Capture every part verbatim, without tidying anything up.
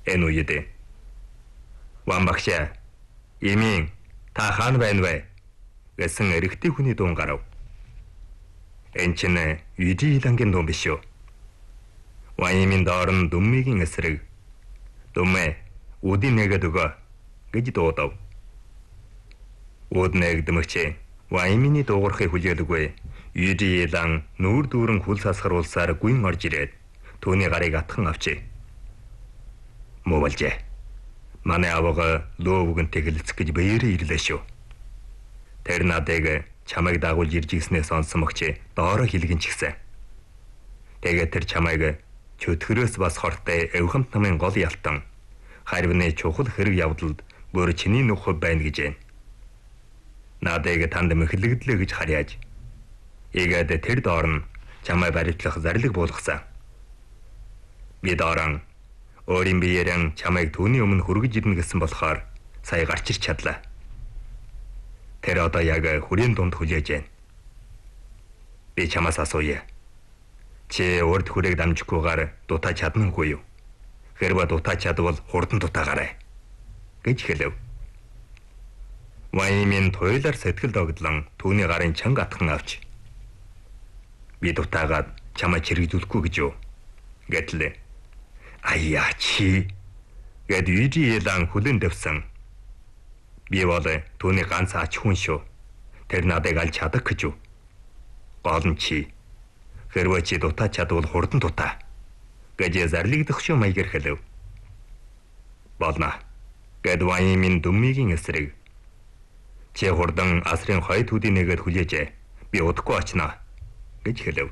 Энэ үед Ван багшаа "Имийн та хаана байна вэ?" гэсэн эрэгтэй хүний дуун гарав. Энэ чинь Южи Илангийн дуун биш үү? Ван Имийн доор нь Дүммигийн эсрэг "Дүммэ, үүдийн нэгэд өгөө" гэж дуудав. Үүд нэгдмэгч Ван Имийн дуугархыг хүлээлгүй Южи Илан нүүр дүүрэн хүл сасгаруулсаар гүйн орж ирээд түүний гарыг атхан авчээ. Мөвөлжээ. Манай авга лоовгонтэй хэлцэх гэж биеэрээ ирлээ шүү. Тэр надыг чамайг дагуулж ирж гиснээ сонсомогч доороо хэлгэн ч гисэн. Тэгээд тэр чамайг чөтгөрөөс бас хортой эвхэмт намын гол ялтан харвны чухал хэрэг явдалд бүр чиний нөхөв байна гэж. Надыг танд мэхлэгдлээ гэж харьяаж. Ийгээд тэр доор нь чамай баримтлах зарлиг буулгасан. Би доорон өөрийн биеэрэн чамайг түүний өмнө хүргэж ирнэ гэсэн болохоор сая гарч ир чадлаа. Тэр одоо яг хүрээний дунд хүлээж байна. Би чамаас асууя. Чи урд хүрээг дамжихгүйгээр дутаа чадна уу юу? Хэрвээ дутаа чадвал хурдан дутаагаарай гэж хэлэв. Ван Имийн туйлаар сэтгэл догдлон түүний гарын чанга атхан авч "Би дутаагаад чамайг чирэгдүүлэхгүй гэж юу?" гэтлээ. "Аяа чи" гэд Южи Илан хүлэн дэвсэн. "Би бол түүний ганц ач хүн шүү. Тэр надыг алж чадах гэж юу? Гол нь чи. Хэрвээ чи дутаа чадвал хурдан дутаа" гэж зарлигдах шүү маягаар хэлэв. "Болно" гэд Ван Имийн Дүммигийн эсрэг "Чи хурдан асрын хоёр төдий нэгэд хүлээжээ. Би удахгүй очно" гэж хэлэв.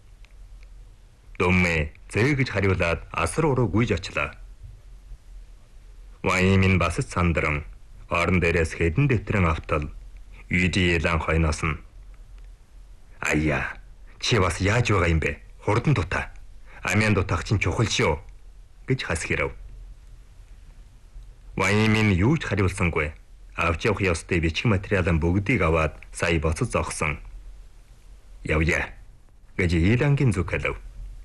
Дүммэ зээ гэж хариулаад асар уруу гүйж очлоо. Ван Имийн бас сандран орон дээрээс хэдэн дэвтрэн автал Южи Илан хойноос нь "Аяа, чи бас яаж байгаа юм бэ? Хурдан дутаа. Амян дутах чинь чухал шүү" гэж хас хэрэв. Ван Имийн юу ч хариулсангүй. Авч явах ёстой бичих материалын бүгдийг аваад сая боцод зогсон. "Явъя" гэж Илангийн зүг хэлэв.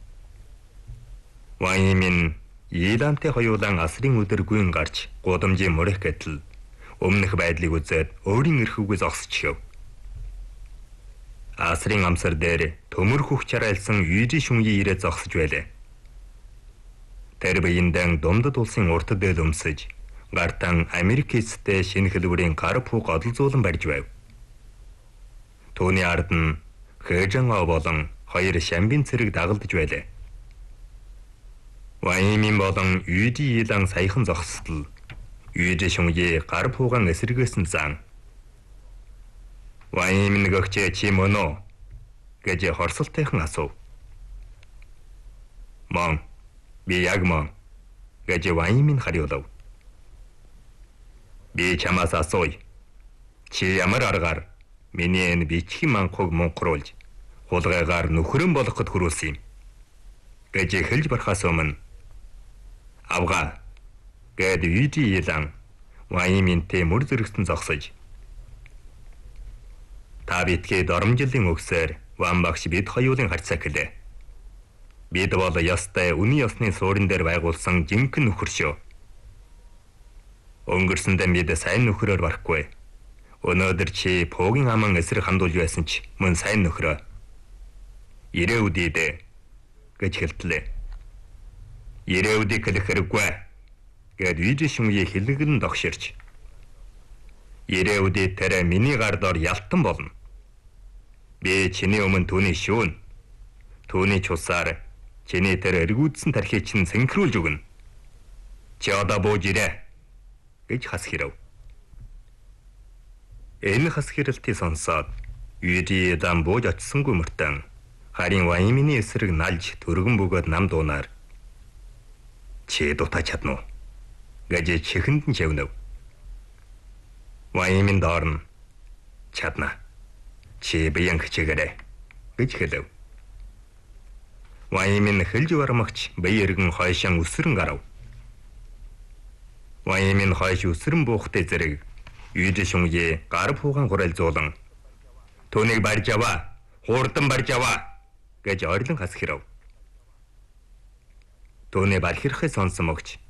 Ван Имийн Илантай хоёулаа асрын өдөр гүйн гарч гудамжийн мөрөх гэтэл өмнөх байдлыг үзээд өөрийн эрхүүгээ зогсчихв. Асрын амсар дээр төмөр хөх чарайлсан Южи шүнгийн ирээд зогсож байлаа. Тэр биендэн Думдад улсын урт дээл өмсөж гартан Америкэстэй шинэ хэлбэрийн гар пуг одолзуулан барьж байв. Түүний ард нь Хэжан ав болон хоёр шамбин цэрэг дагалдж байлаа. Ван Имийн болон Южи Илан саяхан зогсдол Южи шүнгийн гар пугаан эсрэгээс нь зан. "Ван Имийн гэгч чи мөн үү?" гэж хорсолтойхон асуув. "Мөн. Би яг мөн" гэж Ван Имийн хариулав. "Би чамаас асууя. Чи ямар аргаар миний энэ бичгийн манхуг мунхруулж хулгайгаар нөхрөн болгоход хүрүүлсэн юм?" гэж хэлж барахаас өмнө "Авгаа" гэд Южи Илан Ван Имийнхтэй мөр зэрэгсэн зогсож "Та битгий доромжилын өгсөөр Ван багш бид хоёулын харьцаа хэлээ. Бид бол ёстой үний ёсны суурин дээр байгуулсан жинхэнэ нөхөр шүү. Өнгөрсөндөө бид сайн нөхрөөр барахгүй. Өнөөдөр чи пуугийн аман эсрэг хандуулж байсан ч мөн сайн нөхрөө. Ирээ үдийдэ" гэж хэлтлээ. "Ирээ үдийг хэлэх хэрэггүй" гэд Южи шүнгийн хэлгэн догширч "Ирээ үдий тэр миний гар доор ялтан болно. Би чиний өмнө түүний шүүн. Түүний чусаар чиний тэр эргүүдсэн тархийг чинь синхруулж өгнө. Чи одоо бууж ирээ" гэж хас хэрэв. Энэ хас хэрэлтийг сонсоод Южи Илан бууж очсонгүй мөртөө харин Ван Имийн эсрэг налж төргөн бөгөөд нам дуунаар "Чи дутаа чадна уу?" гэж чихэнд нь чавнав. Ван Имийн доор нь "Чадна. Чи биеийн хичээгээрэй" гэж хэлэв. Ван Имийн хэлж бармагч бие эргэн хойшин өсрөн гарав. Ван Имийн хойш өсрөн буухтай зэрэг Южи шүнгийн гар пуугаан гурайлзуулан "Түүнийг барьж аваа. Хурдан барьж аваа" гэж орилон хас хэрэв. Түүний бархирхыг сонсон мөгч